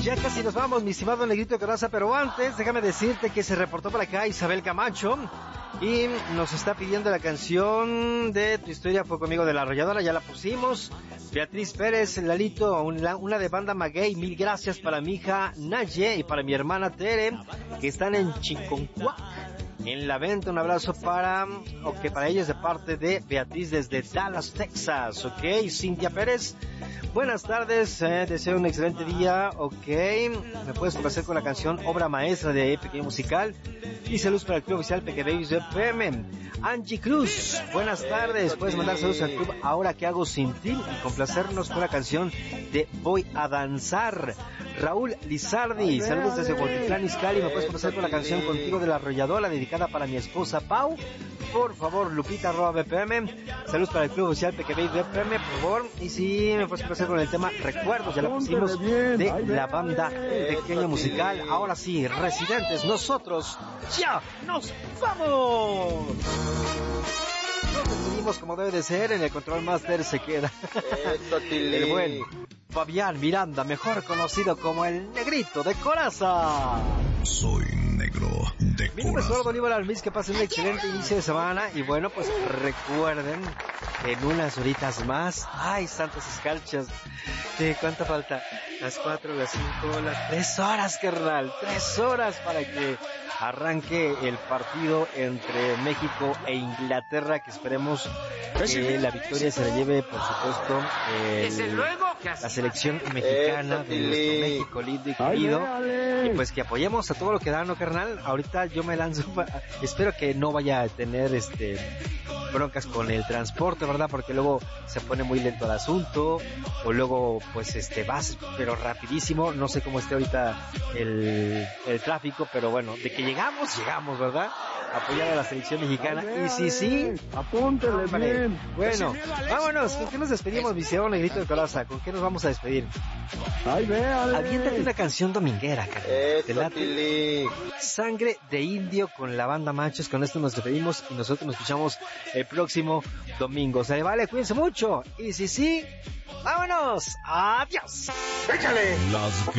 Ya casi nos vamos, mi estimado Negrito de Coraza, pero antes déjame decirte que se reportó por acá Isabel Camacho y nos está pidiendo la canción de Tu historia fue conmigo de La Arrolladora, ya la pusimos. Beatriz Pérez, Lalito, una de banda Maguey, mil gracias para mi hija Naye y para mi hermana Tere, que están en Chiconcuac, en la venta. Un abrazo para ellos de parte de Beatriz desde Dallas, Texas, Cintia Pérez, buenas tardes, deseo un excelente día, me puedes complacer con la canción Obra Maestra de Pequeño Musical, y saludos para el Club Oficial Pequeños de FM. Angie Cruz, buenas tardes, puedes mandar saludos al club Ahora que hago sin ti y complacernos con la canción de Voy a danzar. Raúl Lizardi, saludos desde Huautitlán Izcalli, me puedes complacer con la canción Contigo de La Arrolladora, dedicada para mi esposa Pau, por favor, Lupita @BPM, saludos para el Club Oficial Pequeños de FM, por favor, y si me puedes complacer con el tema Recuerdos, ya la pusimos, de la banda Pequeño Musical. Ahora sí, residentes, nosotros ya nos vamos. Nos despedimos como debe de ser, en el Control Master se queda el buen Fabián Miranda, mejor conocido como el Negrito de Coraza. Soy negro de coraza. Mi nombre es Eduardo Bolívar Almis, que pasen un excelente inicio de semana y bueno, pues recuerden en unas horitas más, ay, santas escarchas, ¿cuánto falta? Las 4, las 5, las 3 horas, carnal, 3 horas para que arranque el partido entre México e Inglaterra, que esperemos que la victoria se la lleve, por supuesto, la selección mexicana de nuestro México lindo y querido, y pues que apoyemos a todo lo que da, ¿no, carnal? Ahorita yo me lanzo, espero que no vaya a tener broncas con el transporte, ¿verdad? Porque luego se pone muy lento el asunto, o luego pues vas pero rapidísimo, no sé cómo esté ahorita el tráfico, pero bueno, de que llegamos, ¿verdad? Apoyar a la selección mexicana, y sí, apúntele bien. Bueno, vámonos, ¿con qué nos despedimos, mi señor Negrito de Coraza? ¿Con qué nos vamos a despedir? Ay, véale. Aviéntate una canción dominguera, carnal. Sangre de Indio con la banda Machos. Con esto nos despedimos y nosotros nos escuchamos el próximo domingo. ¿Se le vale? Cuídense mucho. Y sí, vámonos. Adiós. ¡Échale! Las